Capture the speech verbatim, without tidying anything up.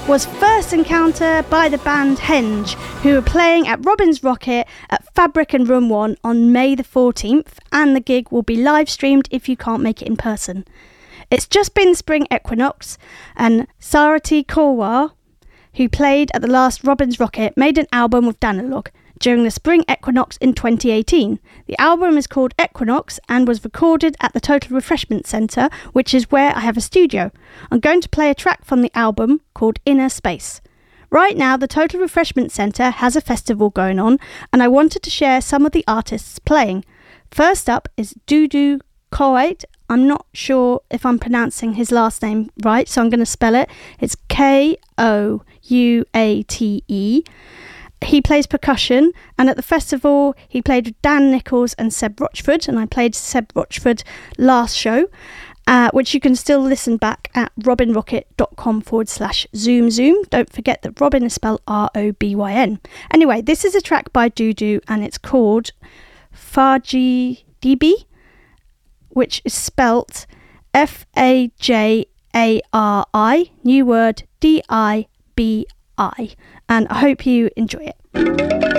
was First Encounter by the band Henge, who are playing at Robin's Rocket at Fabric and Room one on May the fourteenth, and the gig will be live streamed if you can't make it in person. It's just been the spring equinox, and Sarati Korwar, who played at the last Robin's Rocket, made an album with Danilog during the spring equinox in twenty eighteen. The album is called Equinox and was recorded at the Total Refreshment Centre, which is where I have a studio. I'm going to play a track from the album called Inner Space. Right now, the Total Refreshment Centre has a festival going on, and I wanted to share some of the artists playing. First up is Dudu Kouate. I'm not sure if I'm pronouncing his last name right, so I'm going to spell it. It's K O U A T E. He plays percussion, and at the festival he played with Dan Nichols and Seb Rochford, and I played Seb Rochford last show, uh, which you can still listen back at robinrocket.com forward slash zoom zoom. Don't forget that Robin is spelled R O B Y N. Anyway, this is a track by Dudu, and it's called Faji D B, which is spelt F A J A R I, new word, D I B I. And I hope you enjoy it.